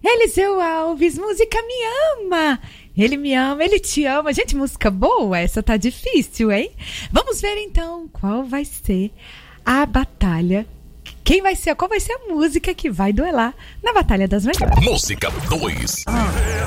Eliseu Alves, música Me Ama. Ele me ama, ele te ama. Gente, música boa, essa tá difícil, hein? Vamos ver então qual vai ser a batalha. Qual vai ser a música que vai duelar na Batalha das Melhores? Música 2.